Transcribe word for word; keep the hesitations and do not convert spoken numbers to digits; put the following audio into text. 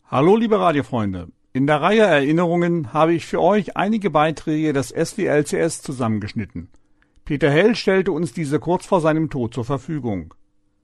Hallo liebe Radiofreunde, in der Reihe Erinnerungen habe ich für euch einige Beiträge des S W L C S zusammengeschnitten. Peter Hell stellte uns diese kurz vor seinem Tod zur Verfügung.